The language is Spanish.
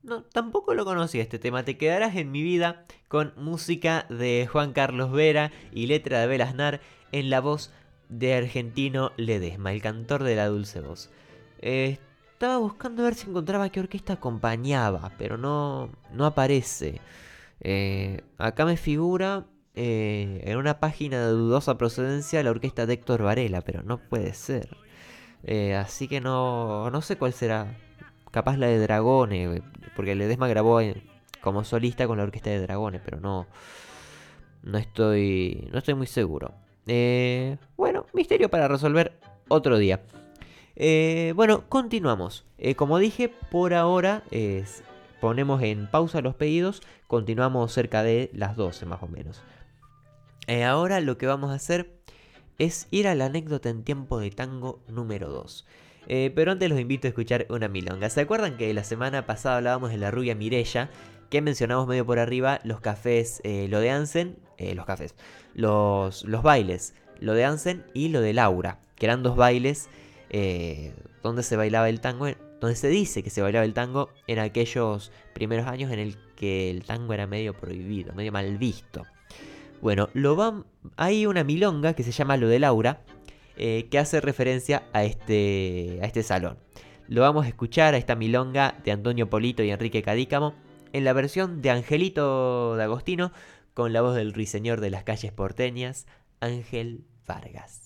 No, tampoco lo conocía este tema. Te quedarás en mi vida con música de Juan Carlos Vera y letra de Abel Aznar en la voz de Argentino Ledesma, el cantor de la dulce voz. Estaba buscando ver si encontraba qué orquesta acompañaba, pero no aparece. Acá me figura en una página de dudosa procedencia la orquesta de Héctor Varela, pero no puede ser. Así que no sé cuál será. Capaz la de Dragones, porque Ledesma grabó como solista con la orquesta de Dragones, pero no estoy muy seguro. Bueno, misterio para resolver otro día. Bueno, continuamos. Como dije, por ahora ponemos en pausa los pedidos. Continuamos cerca de las 12 más o menos. Ahora lo que vamos a hacer es ir a la anécdota en tiempo de tango número 2. Pero antes los invito a escuchar una milonga. ¿Se acuerdan que la semana pasada hablábamos de la rubia Mirella? Que mencionamos medio por arriba los cafés, lo de Ansen, los cafés, los bailes, lo de Ansen y lo de Laura, que eran dos bailes donde se bailaba el tango, donde se dice que se bailaba el tango en aquellos primeros años en el que el tango era medio prohibido, medio mal visto. Bueno, hay una milonga que se llama Lo de Laura, que hace referencia a este salón. Lo vamos a escuchar a esta milonga de Antonio Polito y Enrique Cadícamo en la versión de Angelito de Agostino con la voz del ruiseñor de las calles porteñas, Ángel Vargas.